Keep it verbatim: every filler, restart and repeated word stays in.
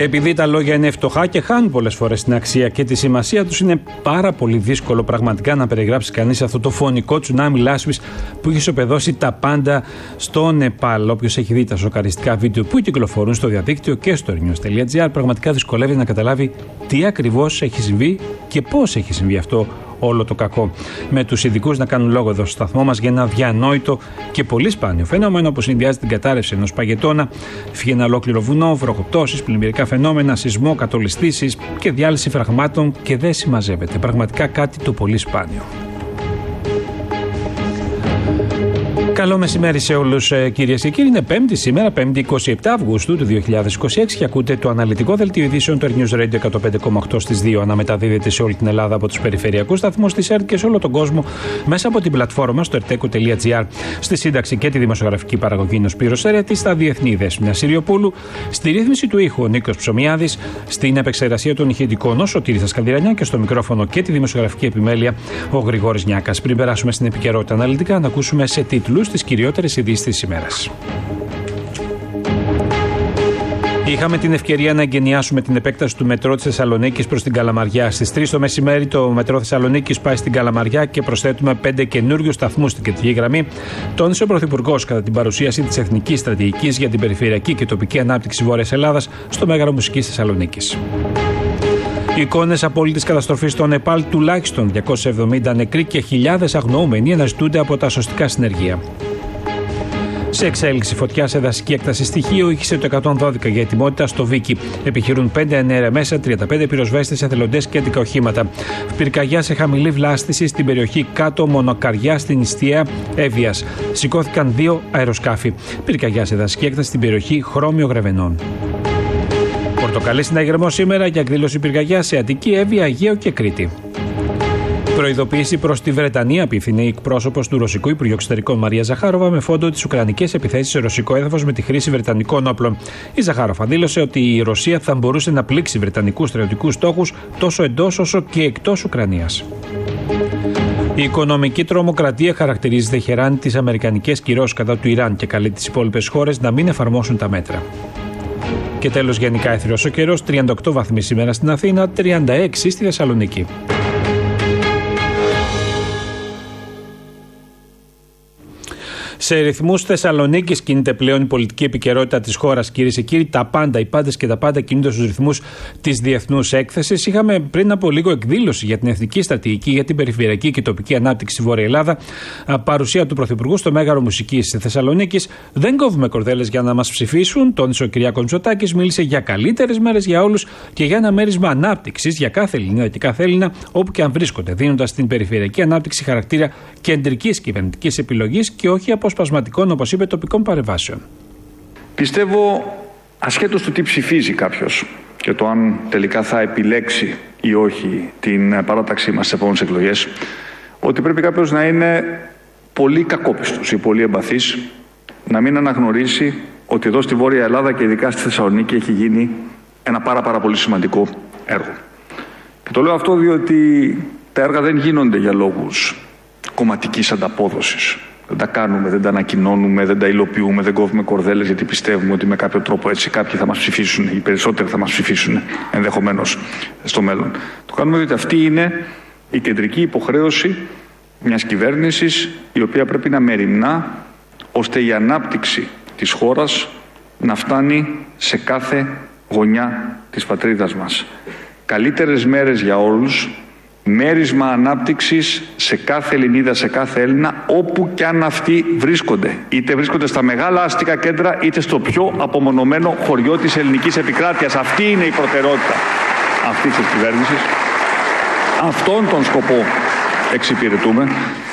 Επειδή τα λόγια είναι φτωχά και χάνουν πολλές φορές την αξία και τη σημασία τους, είναι πάρα πολύ δύσκολο πραγματικά να περιγράψει κανείς αυτό το φωνικό τσουνάμι λάσπης που έχει ισοπεδώσει τα πάντα στο Νεπάλ. Όποιος έχει δει τα σοκαριστικά βίντεο που κυκλοφορούν στο διαδίκτυο και στο ερνιούς τελεία τζι άρ, πραγματικά δυσκολεύει να καταλάβει τι ακριβώς έχει συμβεί και πώς έχει συμβεί αυτό όλο το κακό. Με τους ειδικούς να κάνουν λόγο εδώ στο σταθμό μας για ένα διανόητο και πολύ σπάνιο φαινόμενο που συνδυάζει την κατάρρευση ενός παγετώνα, φύγει ένα ολόκληρο βουνό, βροχοπτώσεις, πλημμυρικά φαινόμενα, σεισμό, κατολιστήσεις και διάλυση φραγμάτων και δεν συμμαζεύεται. Πραγματικά κάτι το πολύ σπάνιο. Καλό μεσημέρι σε όλους, κυρίες και κύριοι. Είναι Πέμπτη σήμερα, Πέμπτη εικοστή εβδόμη Αυγούστου του δύο χιλιάδες είκοσι έξι, και ακούτε το αναλυτικό δελτίο ειδήσεων του News Radio εκατόν πέντε κόμμα οκτώ στις δύο. Αναμεταδίδεται σε όλη την Ελλάδα από τους περιφερειακούς σταθμούς της ΕΡΤ και σε όλο τον κόσμο μέσα από την πλατφόρμα στο ερτέκο τελεία τζι άρ. Στη σύνταξη και τη δημοσιογραφική παραγωγή είναι ο Σπύρος Ερέτης, στα διεθνή ειδέσμια Συριοπούλου, στη ρύθμιση του ήχου ο Νίκος Ψωμιάδης, στην επεξεργασία των ηχητικών ο Σωτήρης Σκανδυρανιά και στο μικρόφωνο και τη δημοσιογραφική επιμέλεια ο Γρηγόρης Νιάκας. Πριν περάσουμε στην επικαιρότητα αναλυτικά, να ακούσουμε σε τίτλους τις κυριότερες ειδήσεις της ημέρας. Είχαμε την ευκαιρία να εγκαινιάσουμε την επέκταση του μετρό της Θεσσαλονίκης προς την Καλαμαριά. Στις τρεις το μεσημέρι το μετρό Θεσσαλονίκης πάει στην Καλαμαριά και προσθέτουμε πέντε καινούριους σταθμούς στην κεντρική γραμμή, τόνισε ο Πρωθυπουργός κατά την παρουσίαση της Εθνικής Στρατηγικής για την Περιφερειακή και Τοπική Ανάπτυξη Βόρειας Ελλάδας στο Μέγαρο Μουσικής Θεσσαλονίκης. Εικόνες απόλυτης καταστροφής στο Νεπάλ, τουλάχιστον διακόσιοι εβδομήντα νεκροί και χιλιάδες αγνοούμενοι αναζητούνται από τα σωστικά συνεργεία. Σε εξέλιξη φωτιά σε δασική έκταση στοιχείο ήχησε το εκατόν δώδεκα για ετοιμότητα στο Βίκι. Επιχειρούν πέντε εναέρια μέσα, τριάντα πέντε πυροσβέστες, εθελοντές και έντεκα οχήματα. Πυρκαγιά σε χαμηλή βλάστηση στην περιοχή Κάτω Μονοκαριά στην νηστεία Εύβοιας. Σηκώθηκαν δύο αεροσκάφη. Πυρκαγιά σε δασική έκταση στην περιοχή Χρώμιο Γρεβενών. Πορτοκαλί συναγερμό σήμερα για εκδήλωση πυρκαγιά σε Αττική, Εύβοια, Αιγαίο και Κρήτη. Προειδοποίηση προς τη Βρετανία απίθυνε η εκπρόσωπος του Ρωσικού Υπουργείου Εξωτερικών Μαρία Ζαχάροβα με φόντο τις ουκρανικές επιθέσεις σε ρωσικό έδαφος με τη χρήση βρετανικών όπλων. Η Ζαχάροβα δήλωσε ότι η Ρωσία θα μπορούσε να πλήξει βρετανικούς στρατιωτικούς στόχους τόσο εντός όσο και εκτός Ουκρανίας. Η οικονομική τρομοκρατία χαρακτηρίζει Τεχεράνη τις αμερικανικές κυρώσεις κατά του Ιράν και καλεί τις υπόλοιπες χώρες να μην εφαρμόσουν τα μέτρα. Και τέλος, γενικά έθριος ο καιρός, τριάντα οκτώ βαθμοί σήμερα στην Αθήνα, τριάντα έξι στη Θεσσαλονίκη. Σε ρυθμούς Θεσσαλονίκης κινείται πλέον η πολιτική επικαιρότητα της χώρας, κυρίες και κύριοι. Τα πάντα, οι πάντες και τα πάντα κινούνται στους ρυθμούς της διεθνούς έκθεσης. Είχαμε πριν από λίγο εκδήλωση για την Εθνική Στρατηγική για την Περιφερειακή και Τοπική Ανάπτυξη στη Βόρεια Ελλάδα. Παρουσία του Πρωθυπουργού στο Μέγαρο Μουσικής Θεσσαλονίκης. Δεν κόβουμε κορδέλες για να μας ψηφίσουν, τόνισε ο Κυριάκος Μητσοτάκης. Μίλησε για καλύτερες μέρες για όλους και για ένα μέρισμα ανάπτυξης για κάθε Ελληνίδα και κάθε Έλληνα, όπου και αν βρίσκονται, δίνοντας στην περιφερειακή ανάπτυξη χαρακτήρα κεντρικής κυβερνητικής επιλογής και όχι αποσπασματικών, όπως είπε, τοπικών παρεμβάσεων. Πιστεύω, ασχέτως του τι ψηφίζει κάποιος και το αν τελικά θα επιλέξει ή όχι την παράταξή μας στις επόμενες εκλογές, ότι πρέπει κάποιος να είναι πολύ κακόπιστος ή πολύ εμπαθής, να μην αναγνωρίσει ότι εδώ στη Βόρεια Ελλάδα και ειδικά στη Θεσσαλονίκη έχει γίνει ένα πάρα πάρα πολύ σημαντικό έργο. Και το λέω αυτό διότι τα έργα δεν γίνονται για λόγους κομματικής ανταπόδοσης. Δεν τα κάνουμε, δεν τα ανακοινώνουμε, δεν τα υλοποιούμε, δεν κόβουμε κορδέλες γιατί πιστεύουμε ότι με κάποιο τρόπο έτσι κάποιοι θα μας ψηφίσουν, οι περισσότεροι θα μας ψηφίσουν ενδεχομένως στο μέλλον. Το κάνουμε διότι αυτή είναι η κεντρική υποχρέωση μιας κυβέρνησης η οποία πρέπει να μεριμνά ώστε η ανάπτυξη της χώρας να φτάνει σε κάθε γωνιά της πατρίδας μας. Καλύτερες μέρες για όλους. Μέρισμα ανάπτυξης σε κάθε Ελληνίδα, σε κάθε Έλληνα, όπου κι αν αυτοί βρίσκονται. Είτε βρίσκονται στα μεγάλα αστικά κέντρα, είτε στο πιο απομονωμένο χωριό της ελληνικής επικράτειας. Αυτή είναι η προτεραιότητα αυτής της κυβέρνησης. Αυτόν τον σκοπό εξυπηρετούμε.